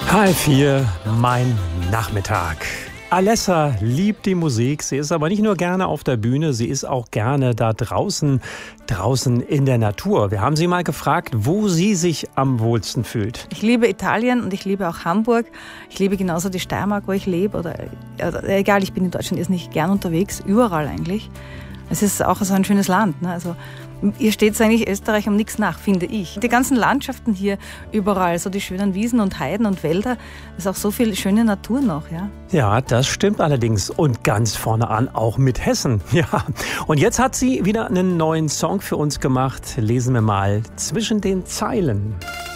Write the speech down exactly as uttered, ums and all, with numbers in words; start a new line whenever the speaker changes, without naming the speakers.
Halb vier, mein Nachmittag. Alessa liebt die Musik, sie ist aber nicht nur gerne auf der Bühne, sie ist auch gerne da draußen, draußen in der Natur. Wir haben sie mal gefragt, wo sie sich am wohlsten fühlt.
Ich liebe Italien und ich liebe auch Hamburg. Ich liebe genauso die Steiermark, wo ich lebe. Oder, oder egal, ich bin in Deutschland jetzt nicht gern unterwegs, überall eigentlich. Es ist auch so ein schönes Land. Ne? Also hier steht es eigentlich Österreich um nichts nach, finde ich. Die ganzen Landschaften hier überall, so die schönen Wiesen und Heiden und Wälder, ist auch so viel schöne Natur noch. Ja,
ja, das stimmt allerdings. Und ganz vorne an auch mit Hessen. Ja. Und jetzt hat sie wieder einen neuen Song für uns gemacht. Lesen wir mal zwischen den Zeilen.